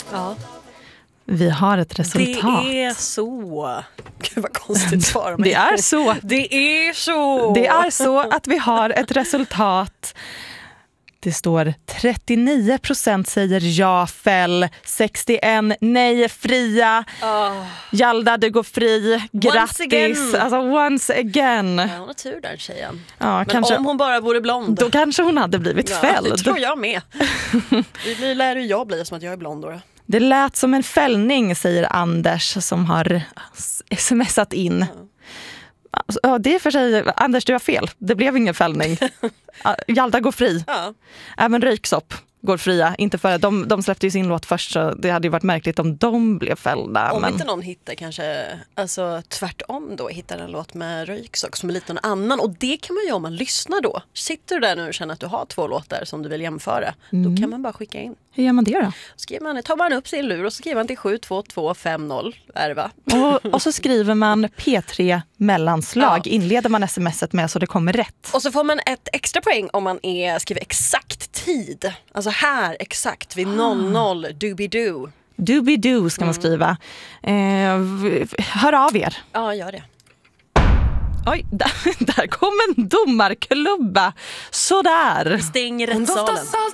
Ja. Vi har ett resultat. Det är så. Gud vad konstigt svar. Det är så. Det är så. Det är så att vi har ett resultat. Det står 39% säger ja, fäll. 61 nej, fria. Jalda, du går fri. Grattis. Again. Alltså once again. Ja, hon har tur där, tjejen. Ja, Men kanske, om hon bara vore blond. då kanske hon hade blivit fälld. Det tror jag med. Det lär ju jag bli som att jag är blond då. Det lät som en fällning, säger Anders som har smsat in. Ja, det är för sig, Anders, du har fel. Det blev ingen fällning. Jalda går fri. Ja. Även Röyksopp går fria. Inte för de släppte ju sin låt först, så det hade ju varit märkligt om de blev fällda. Om inte någon hittar kanske, alltså tvärtom då, hittar en låt med Röyksopp som är lite någon annan. Och det kan man ju om man lyssnar då. Sitter du där nu och känner att du har 2 låtar som du vill jämföra, då kan man bara skicka in. Hur gör man det då? Tar man upp sin lur och skriver man till 72250 är det va? Och så skriver man P3 mellanslag. Ja. Inleder man sms:et med så det kommer rätt. Och så får man ett extra poäng om man skriver exakt tid. Alltså här exakt vid 00 doobidoo. Doobidoo ska man skriva. Hör av er. Ja, gör det. Oj, där kom en domarklubba. Sådär. Stäng rättssalen.